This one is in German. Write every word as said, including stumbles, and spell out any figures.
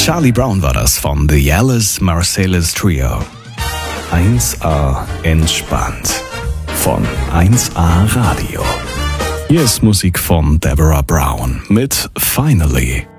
Charlie Brown war das von The Alice Marsalis Trio. eins A entspannt von eins A Radio. Hier ist Musik von Deborah Brown mit Finally.